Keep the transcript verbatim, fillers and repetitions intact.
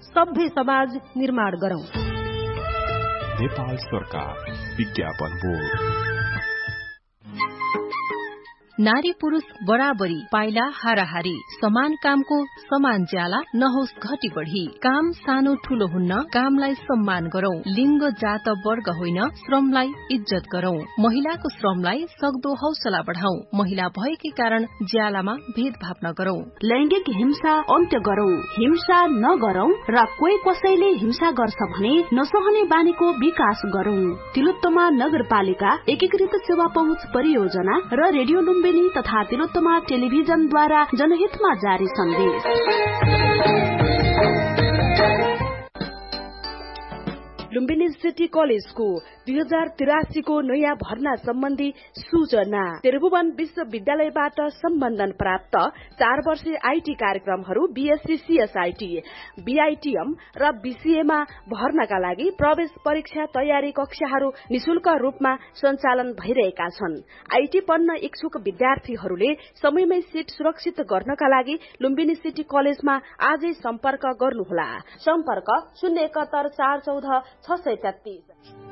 सभ्य समाज निर्माण गरौं। नेपाल सरकार विज्ञापन बोर्ड। नारी पुरुष बराबरी, पाइला हाराहारी, समान कामको समान ज्याला नहोस् घटी बढी। काम सानो ठूलो हुन्न, कामलाई सम्मान गरौं। लिङ्ग जात वर्ग होइन, श्रमलाई इज्जत गरौं। महिलाको श्रमलाई सक्दो हौसला बढाउँ। महिला भएकै कारण ज्यालामा भेदभाव नगरौं। लैंगिक हिंसा अन्त्य गरौं। हिंसा नगरौं र कोही कसैले हिंसा गर्छ भने नसहने बानीको विकास गरौं। तिलोत्तमा नगरपालिका एकीकृत सेवा पहुँच परियोजना र रेडियो लुम्बिनी तथा तिलोत्तमा टेलिभिजनद्वारा जनहितमा जारी सन्देश। लुम्बिनी सिटी कलेजको दुई हजार तिरासी को नयाँ भर्ना सम्बन्धी सूचना। त्रिभुवन विश्वविद्यालयबाट सम्बन्धन प्राप्त चार वर्षे आईटी कार्यक्रमहरू बीएससी सीएसआईटी, बीआईटीएम र बीसीएमा भर्नाका लागि प्रवेश परीक्षा तयारी कक्षाहरू निशुल्क रूपमा सञ्चालन भइरहेका छन्। आईटी पढ्न इच्छुक विद्यार्थीहरूले समयमै सीट सुरक्षित गर्नका लागि लुम्बिनी सिटी कलेजमा आजै सम्पर्क गर्नुहोला। सम्पर्क शून्य एकहत्तर चार चौध छ सय तेत्तीस।